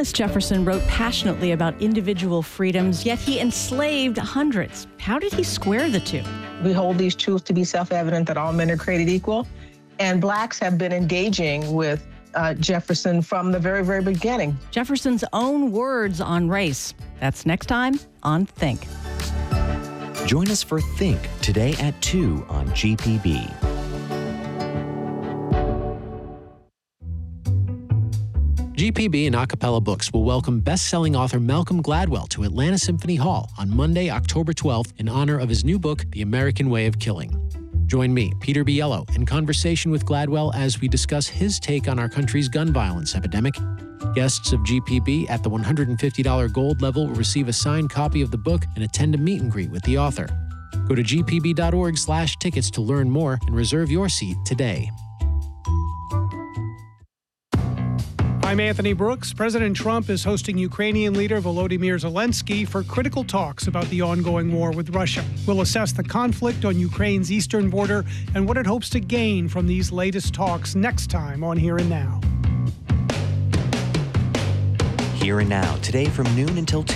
Thomas Jefferson wrote passionately about individual freedoms, yet he enslaved hundreds. How did he square the two? We hold these truths to be self-evident that all men are created equal, and blacks have been engaging with Jefferson from the very, very beginning. Jefferson's own words on race. That's next time on Think. Join us for Think today at 2 on GPB. GPB and Acapella Books will welcome best-selling author Malcolm Gladwell to Atlanta Symphony Hall on Monday, October 12th in honor of his new book, The American Way of Killing. Join me, Peter Biello, in conversation with Gladwell as we discuss his take on our country's gun violence epidemic. Guests of GPB at the $150 gold level will receive a signed copy of the book and attend a meet and greet with the author. Go to gpb.org/tickets to learn more and reserve your seat today. I'm Anthony Brooks. President Trump is hosting Ukrainian leader Volodymyr Zelensky for critical talks about the ongoing war with Russia. We'll assess the conflict on Ukraine's eastern border and what it hopes to gain from these latest talks next time on Here and Now. Here and Now, today from noon until 2.